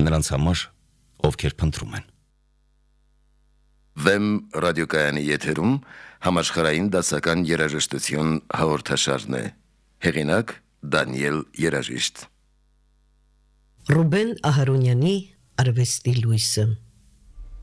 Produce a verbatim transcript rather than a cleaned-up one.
նրանց համար, ովքեր փնտրում են։ Վեմ ռադիոկայանի եթերում համաշխարհային դասական երաժշտություն հաղորդաշարն է։ Հեղինակ Դանիել Երաժիշտ։ Ռուբեն Ահարոնյանի Արվեստի լույսը։